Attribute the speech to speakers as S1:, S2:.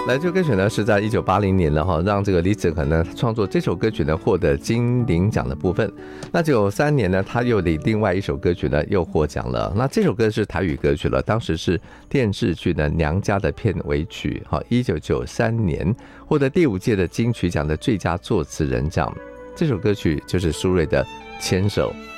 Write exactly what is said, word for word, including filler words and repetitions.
S1: 来这首歌曲呢是在一九八零年了哈，让这个李子恒呢创作这首歌曲呢获得金铃奖的部分。那九三年呢，他又以另外一首歌曲呢又获奖了。那这首歌是台语歌曲了，当时是电视剧的《娘家》的片尾曲。好，一九九三年获得第五届的金曲奖的最佳作词人奖。这首歌曲就是苏芮的《牵手》。